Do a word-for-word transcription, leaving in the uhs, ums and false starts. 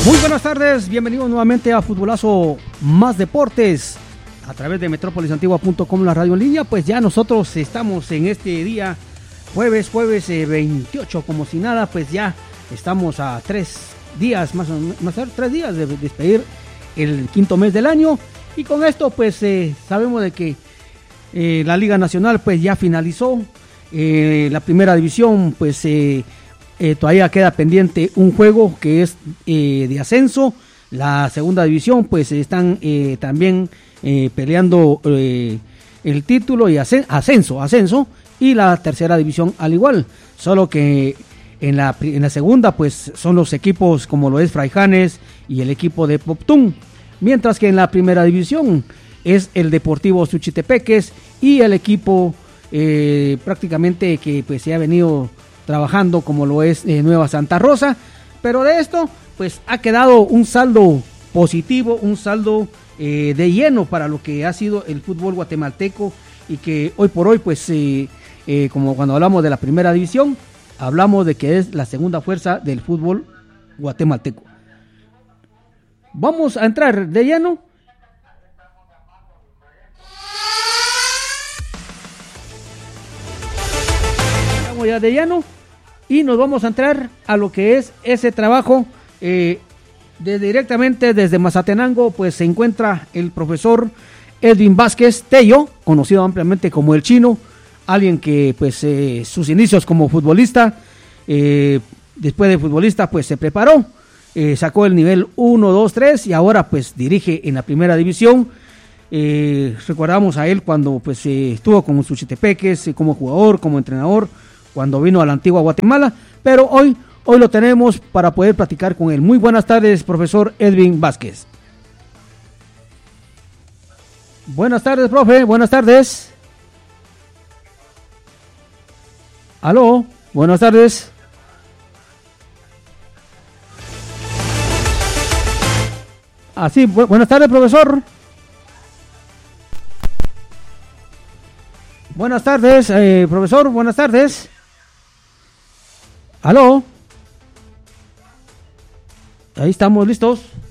Muy buenas tardes, bienvenidos nuevamente a Futbolazo Más Deportes a través de metrópolis antigua punto com, la radio en línea. Pues ya nosotros estamos en este día jueves, jueves eh, veintiocho, como si nada, pues ya estamos a tres días, más o menos, tres días de despedir el quinto mes del año. Y con esto pues eh, sabemos de que eh, la Liga Nacional pues ya finalizó, eh, la primera división pues eh, Eh, todavía queda pendiente un juego que es eh, de ascenso. La segunda división pues están eh, también eh, peleando eh, el título y ascenso, ascenso, y la tercera división al igual, solo que en la, en la segunda pues son los equipos como lo es Fraijanes y el equipo de Poptún, mientras que en la primera división es el Deportivo Suchitepeques y el equipo eh, prácticamente que pues se ha venido trabajando como lo es eh, Nueva Santa Rosa. Pero de esto pues ha quedado un saldo positivo, un saldo eh, de lleno para lo que ha sido el fútbol guatemalteco, y que hoy por hoy pues eh, eh, como cuando hablamos de la primera división, hablamos de que es la segunda fuerza del fútbol guatemalteco. Vamos a entrar de lleno. Ya de lleno y nos vamos a entrar a lo que es ese trabajo eh, de directamente desde Mazatenango. Pues se encuentra el profesor Edwin Vázquez Tello, conocido ampliamente como el Chino, alguien que pues eh, sus inicios como futbolista, eh, después de futbolista pues se preparó, eh, sacó el nivel uno, dos, tres y ahora pues dirige en la primera división. Eh, recordamos a él cuando pues eh, estuvo con Suchitepeques, eh, como jugador, como entrenador, cuando vino a la antigua Guatemala, pero hoy, hoy lo tenemos para poder platicar con él. Muy buenas tardes, profesor Edwin Vázquez. Buenas tardes, profe, buenas tardes. Aló, buenas tardes. Así, bu- buenas tardes, profesor. Buenas tardes, eh, profesor, buenas tardes. ¿Aló? Ahí estamos listos.